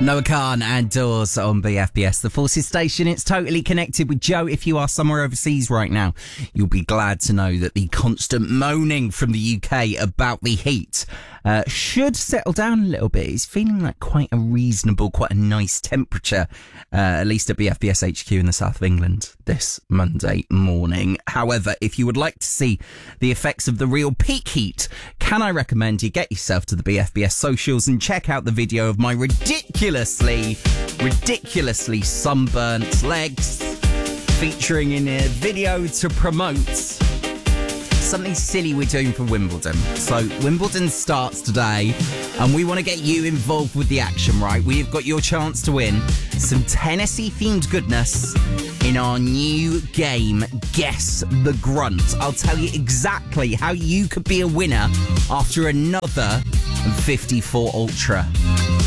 Noah Khan and Doors on BFBS, the Forces station. It's totally connected with Joe. If you are somewhere overseas right now, you'll be glad to know that the constant moaning from the UK about the heat should settle down a little bit. It's feeling like quite a reasonable, quite a nice temperature, at least at BFBS HQ in the south of England this Monday morning. However, if you would like to see the effects of the real peak heat, can I recommend you get yourself to the BFBS socials and check out the video of my ridiculously sunburnt legs, featuring in a video to promote something silly we're doing for Wimbledon. So Wimbledon starts today and we want to get you involved with the action, right? We've got your chance to win some Tennessee themed goodness in our new game, Guess the Grunt. I'll tell you exactly how you could be a winner after another 54 Ultra.